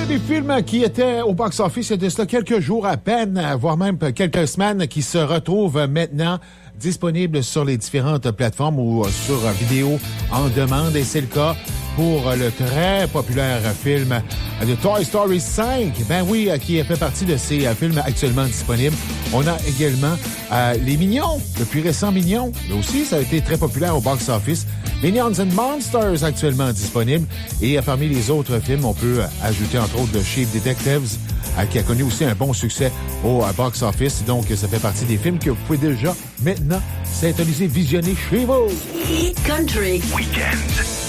des films qui étaient au box-office il y a de cela quelques jours à peine, voire même quelques semaines, qui se retrouvent maintenant disponibles sur les différentes plateformes ou sur vidéo en demande. Et c'est le cas pour le très populaire film de Toy Story 5. Ben oui, qui fait partie de ces films actuellement disponibles. On a également Les Mignons, le plus récent Mignons. Là aussi, ça a été très populaire au box-office. Minions and Monsters actuellement disponibles. Et parmi les autres films, on peut ajouter entre autres The Chief Detectives, qui a connu aussi un bon succès au box-office. Donc, ça fait partie des films que vous pouvez déjà maintenant syntoniser, visionner chez vous. Country Weekend.